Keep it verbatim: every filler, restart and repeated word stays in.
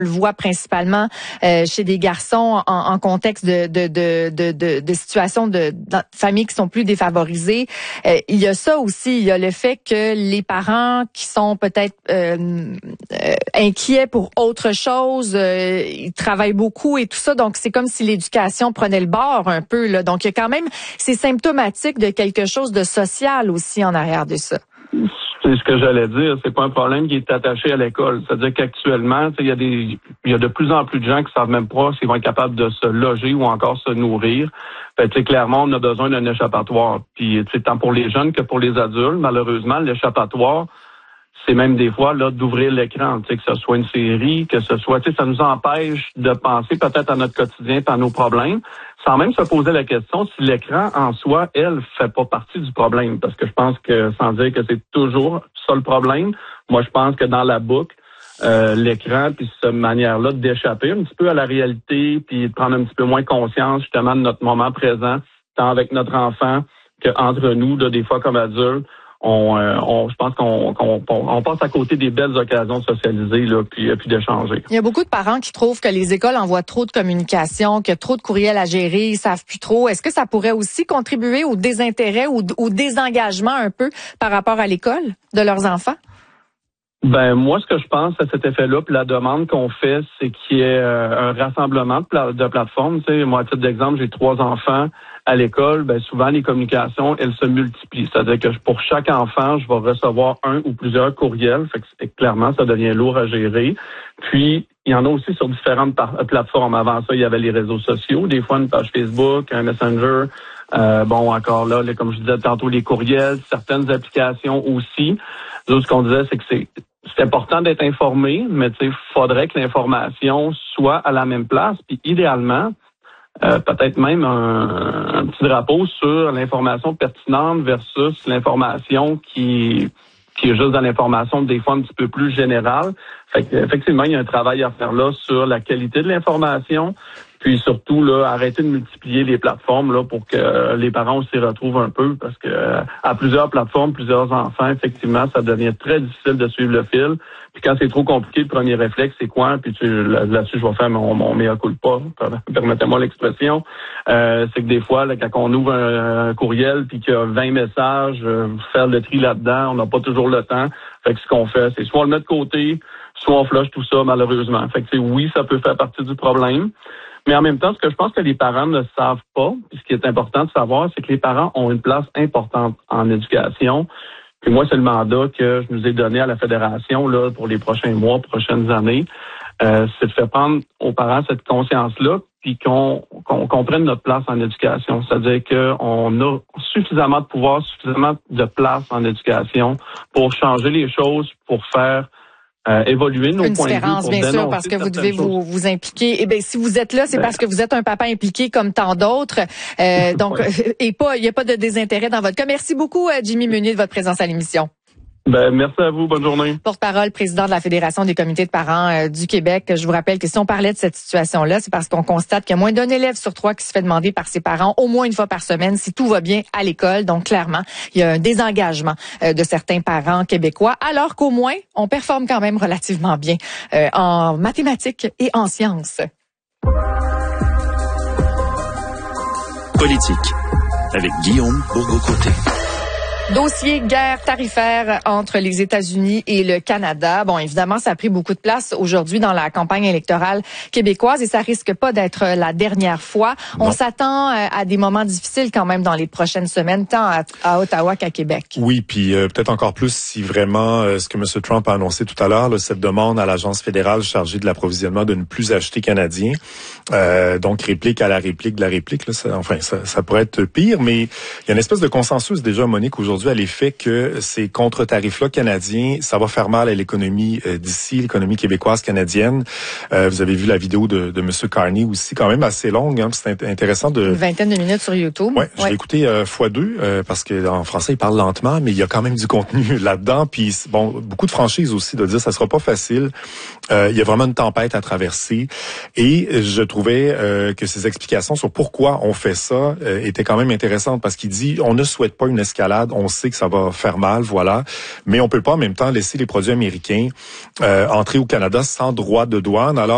le voit principalement euh, chez des garçons en, en contexte de, de, de, de, de, de situations de, de familles qui sont plus défavorisées. Euh, il y a ça aussi, il y a le fait que les parents qui sont peut-être euh, euh, inquiets pour autre chose, euh, ils travaillent beaucoup et tout ça, donc c'est comme si l'éducation prenait le bord un peu, là. Donc il y a quand même, c'est symptomatique de quelque chose de social aussi en arrière de ça. C'est ce que j'allais dire, c'est pas un problème qui est attaché à l'école. C'est-à-dire qu'actuellement, il y a des, il y a de plus en plus de gens qui savent même pas s'ils vont être capables de se loger ou encore se nourrir. Fait que, clairement, on a besoin d'un échappatoire. Puis, tant pour les jeunes que pour les adultes, malheureusement, l'échappatoire, c'est même des fois là d'ouvrir l'écran, que ce soit une série, que ce soit, ça nous empêche de penser peut-être à notre quotidien et à nos problèmes, sans même se poser la question si l'écran en soi, elle, fait pas partie du problème. Parce que je pense que, sans dire que c'est toujours ça le problème, moi je pense que dans la boucle, euh, l'écran, puis cette manière-là d'échapper un petit peu à la réalité, puis de prendre un petit peu moins conscience justement de notre moment présent, tant avec notre enfant qu'entre nous, là, des fois comme adultes. On, euh, on, je pense qu'on, qu'on on passe à côté des belles occasions de socialiser là, puis, puis d'échanger. Il y a beaucoup de parents qui trouvent que les écoles envoient trop de communication, qu'il y a trop de courriels à gérer, ils savent plus trop. Est-ce que ça pourrait aussi contribuer au désintérêt ou au désengagement un peu par rapport à l'école de leurs enfants? Ben moi, ce que je pense à cet effet-là, puis la demande qu'on fait, c'est qu'il y ait euh, un rassemblement de, pla- de plateformes. Tu sais, moi, à titre d'exemple, j'ai trois enfants à l'école. Ben souvent, les communications, elles se multiplient. C'est-à-dire que pour chaque enfant, je vais recevoir un ou plusieurs courriels. Fait que c'est, clairement, ça devient lourd à gérer. Puis, il y en a aussi sur différentes par- plateformes. Avant ça, il y avait les réseaux sociaux, des fois une page Facebook, un Messenger. Euh, bon, encore là, les, comme je disais tantôt, les courriels, certaines applications aussi. Nous, ce qu'on disait, c'est que c'est c'est important d'être informé, mais tu sais, faudrait que l'information soit à la même place, puis idéalement, euh, peut-être même un, un petit drapeau sur l'information pertinente versus l'information qui qui est juste dans l'information des fois un petit peu plus générale. Fait que, effectivement, il y a un travail à faire là sur la qualité de l'information, puis surtout là, arrêter de multiplier les plateformes là pour que les parents aussi retrouvent un peu, parce que à plusieurs plateformes, plusieurs enfants, effectivement, ça devient très difficile de suivre le fil. Puis quand c'est trop compliqué, le premier réflexe, c'est quoi? Puis tu, là-dessus, je vais faire mon, mon mea culpa, permettez-moi l'expression. Euh, c'est que des fois, là, quand on ouvre un, un courriel puis qu'il y a vingt messages, euh, faire le tri là-dedans, on n'a pas toujours le temps. Fait que ce qu'on fait, c'est soit on le met de côté, soit on flush tout ça, malheureusement. Fait que c'est oui, ça peut faire partie du problème. Mais en même temps, ce que je pense que les parents ne savent pas, puis ce qui est important de savoir, c'est que les parents ont une place importante en éducation. Puis moi, c'est le mandat que je nous ai donné à la Fédération là pour les prochains mois, prochaines années. Euh, c'est de faire prendre aux parents cette conscience-là, puis qu'on, qu'on comprenne notre place en éducation. C'est-à-dire qu'on a suffisamment de pouvoir, suffisamment de place en éducation pour changer les choses, pour faire Euh, évoluer nos une points de vue. Une différence, bien sûr, parce que vous devez vous, vous impliquer. Eh bien, si vous êtes là, c'est ben, parce que vous êtes un papa impliqué comme tant d'autres. Euh, donc, ouais. et pas, il n'y a pas de désintérêt dans votre cas. Merci beaucoup, Jimmy Meunier, de votre présence à l'émission. Ben, merci à vous. Bonne journée. Porte-parole, président de la Fédération des comités de parents euh, du Québec. Je vous rappelle que si on parlait de cette situation-là, c'est parce qu'on constate qu'il y a moins d'un élève sur trois qui se fait demander par ses parents au moins une fois par semaine si tout va bien à l'école. Donc, clairement, il y a un désengagement euh, de certains parents québécois, alors qu'au moins, on performe quand même relativement bien euh, en mathématiques et en sciences. Politique, avec Guillaume Bourgault-Côté. Dossier guerre tarifaire entre les États-Unis et le Canada. Bon, évidemment, ça a pris beaucoup de place aujourd'hui dans la campagne électorale québécoise et ça risque pas d'être la dernière fois. Non. On s'attend à des moments difficiles quand même dans les prochaines semaines, tant à, à Ottawa qu'à Québec. Oui, puis euh, peut-être encore plus si vraiment euh, ce que M. Trump a annoncé tout à l'heure, là, cette demande à l'Agence fédérale chargée de l'approvisionnement de ne plus acheter canadien. Euh, donc, réplique à la réplique de la réplique. Là, ça, enfin, ça, ça pourrait être pire, mais il y a une espèce de consensus déjà, Monique, aujourd'hui, à l'effet que ces contre-tarifs-là canadiens, ça va faire mal à l'économie euh, d'ici, l'économie québécoise canadienne. Euh, vous avez vu la vidéo de, de M. Carney aussi, quand même assez longue. Hein, c'est intéressant de... Une vingtaine de minutes sur YouTube. Ouais, je ouais. l'ai écouté euh, fois deux, euh, parce que en français, il parle lentement, mais il y a quand même du contenu là-dedans. Puis, bon, beaucoup de franchise aussi de dire ça sera pas facile. Euh, il y a vraiment une tempête à traverser. Et je trouvais euh, que ses explications sur pourquoi on fait ça euh, étaient quand même intéressantes, parce qu'il dit, on ne souhaite pas une escalade, on sait que ça va faire mal, voilà, mais on peut pas en même temps laisser les produits américains euh, entrer au Canada sans droit de douane. Alors